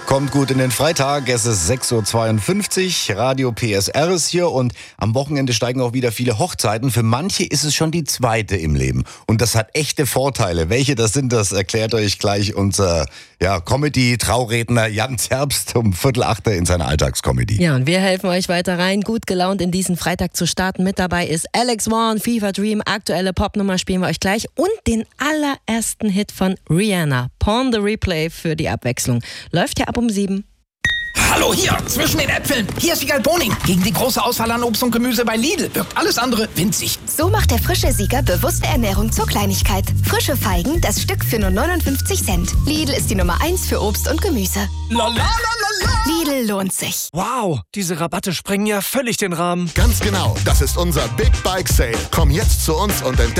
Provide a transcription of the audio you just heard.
Kommt gut in den Freitag, es ist 6.52 Uhr, Radio PSR ist hier und am Wochenende steigen auch wieder viele Hochzeiten. Für manche ist es schon die zweite im Leben und das hat echte Vorteile. Welche das sind, das erklärt euch gleich unser Comedy-Trauredner Jan Zerbst um 7:45 in seiner Alltagscomedy. Ja, und wir helfen euch weiter rein, gut gelaunt in diesen Freitag zu starten. Mit dabei ist Alex Warren, Fever Dream, aktuelle Popnummer spielen wir euch gleich und den allerersten Hit von Rihanna, Pawn the Replay für die Abwechslung. Läuft ja ab um 7. Hallo hier, zwischen den Äpfeln. Hier ist Wiegald Boning. Gegen die große Auswahl an Obst und Gemüse bei Lidl wirkt alles andere winzig. So macht der frische Sieger bewusste Ernährung zur Kleinigkeit. Frische Feigen, das Stück für nur 59 Cent. Lidl ist die Nummer 1 für Obst und Gemüse. La la la la la. Lidl lohnt sich. Wow, diese Rabatte sprengen ja völlig den Rahmen. Ganz genau, das ist unser Big Bike Sale. Komm jetzt zu uns und entdeck